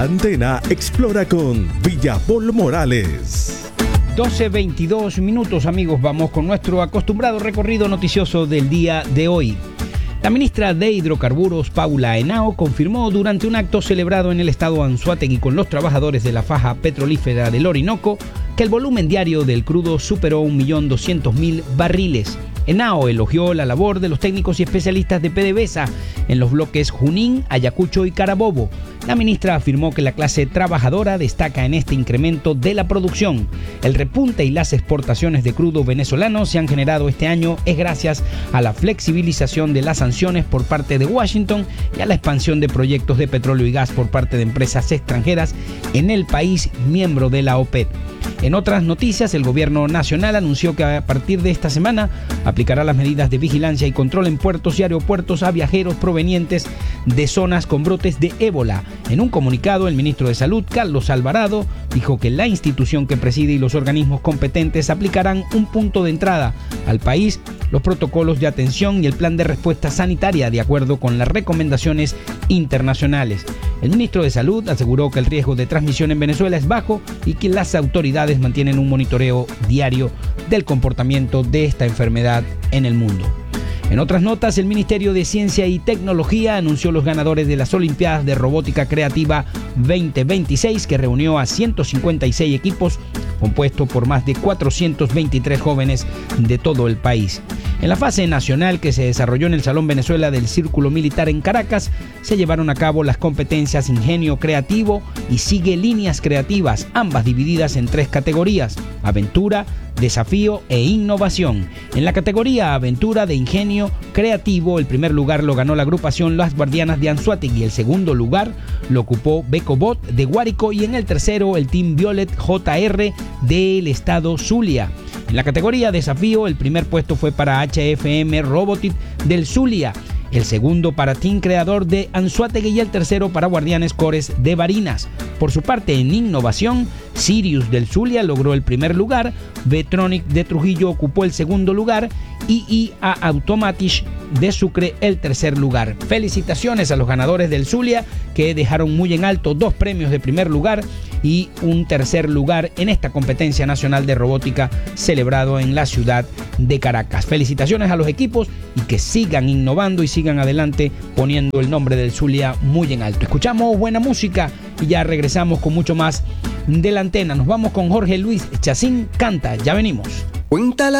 Antena explora con Villapol Morales. 12:22 minutos, amigos. Vamos con nuestro acostumbrado recorrido noticioso del día de hoy. La ministra de Hidrocarburos, Paula Henao, confirmó durante un acto celebrado en el estado Anzoátegui con los trabajadores de la faja petrolífera del Orinoco que el volumen diario del crudo superó 1.200.000 barriles. Henao elogió la labor de los técnicos y especialistas de PDVSA en los bloques Junín, Ayacucho y Carabobo. La ministra afirmó que la clase trabajadora destaca en este incremento de la producción. El repunte y las exportaciones de crudo venezolano se han generado este año es gracias a la flexibilización de las sanciones por parte de Washington y a la expansión de proyectos de petróleo y gas por parte de empresas extranjeras en el país miembro de la OPEP. En otras noticias, el gobierno nacional anunció que a partir de esta semana aplicará las medidas de vigilancia y control en puertos y aeropuertos a viajeros provenientes de zonas con brotes de ébola. En un comunicado, el ministro de Salud, Carlos Alvarado, dijo que la institución que preside y los organismos competentes aplicarán un punto de entrada al país, los protocolos de atención y el plan de respuesta sanitaria de acuerdo con las recomendaciones internacionales. El ministro de Salud aseguró que el riesgo de transmisión en Venezuela es bajo y que las autoridades mantienen un monitoreo diario del comportamiento de esta enfermedad en el mundo. En otras notas, el Ministerio de Ciencia y Tecnología anunció los ganadores de las Olimpiadas de Robótica Creativa 2026, que reunió a 156 equipos compuestos por más de 423 jóvenes de todo el país. En la fase nacional que se desarrolló en el Salón Venezuela del Círculo Militar en Caracas, se llevaron a cabo las competencias Ingenio Creativo y Sigue Líneas Creativas, ambas divididas en 3 categorías: Aventura, Desafío e Innovación. En la categoría Aventura de Ingenio Creativo, el primer lugar lo ganó la agrupación Las Guardianas de Anzoátegui, el segundo lugar lo ocupó Becobot de Guárico y en el tercero el Team Violet JR del estado Zulia. En la categoría Desafío, el primer puesto fue para HFM Robotic del Zulia, el segundo para Team Creador de Anzoátegui y el tercero para Guardianes Cores de Barinas. Por su parte, en Innovación, Sirius del Zulia logró el primer lugar, Vetronic de Trujillo ocupó el segundo lugar y IA Automatisch de Sucre el tercer lugar. Felicitaciones a los ganadores del Zulia, que dejaron muy en alto 2 premios de primer lugar y un tercer lugar en esta competencia nacional de robótica celebrado en la ciudad de Caracas. Felicitaciones a los equipos y que sigan innovando y sigan adelante poniendo el nombre del Zulia muy en alto. Escuchamos buena música y ya regresamos con mucho más de la antena. Nos vamos con Jorge Luis Chacín Canta. Ya venimos. Cuéntala.